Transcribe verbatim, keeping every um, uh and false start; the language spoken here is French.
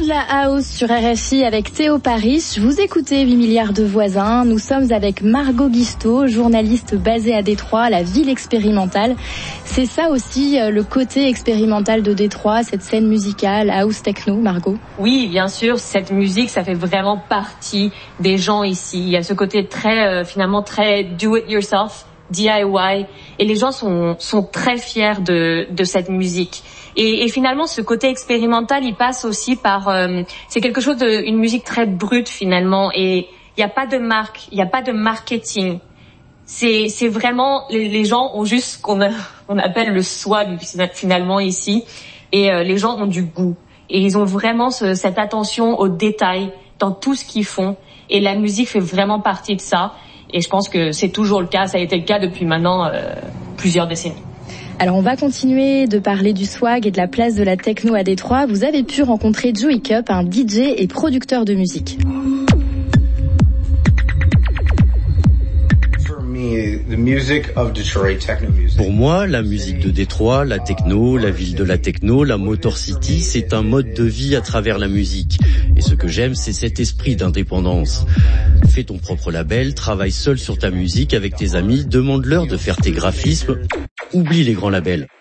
la house sur R F I avec Théo Paris. Vous écoutez huit milliards de voisins. Nous sommes avec Margot Guisto, journaliste basée à Détroit, la ville expérimentale. C'est ça aussi le côté expérimental de Détroit, cette scène musicale house techno, Margot? Oui, bien sûr, cette musique, ça fait vraiment partie des gens ici. Il y a ce côté très, euh, finalement, très do it yourself, D I Y, et les gens sont sont très fiers de de cette musique. Et, et finalement, ce côté expérimental, il passe aussi par, euh, c'est quelque chose de, une musique très brute finalement, et il n'y a pas de marque, il n'y a pas de marketing. C'est c'est vraiment, les, les gens ont juste ce qu'on a, on appelle le swag finalement ici, et euh, les gens ont du goût, et ils ont vraiment ce, cette attention aux détails dans tout ce qu'ils font, et la musique fait vraiment partie de ça. Et je pense que c'est toujours le cas, ça a été le cas depuis maintenant euh, plusieurs décennies. Alors on va continuer de parler du swag et de la place de la techno à Détroit. Vous avez pu rencontrer Joey Cup, un D J et producteur de musique. Pour moi, la musique de Détroit, la techno, la ville de la techno, la Motor City, c'est un mode de vie à travers la musique. Et ce que j'aime, c'est cet esprit d'indépendance. Fais ton propre label, travaille seul sur ta musique avec tes amis, demande-leur de faire tes graphismes. Oublie les grands labels.